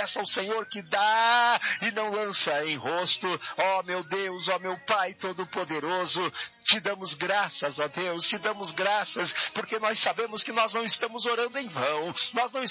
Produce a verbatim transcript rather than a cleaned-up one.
Peça ao Senhor que dá e não lança em rosto. Ó meu Deus, ó meu Pai Todo-Poderoso, te damos graças, ó Deus, te damos graças, porque nós sabemos que nós não estamos orando em vão, nós não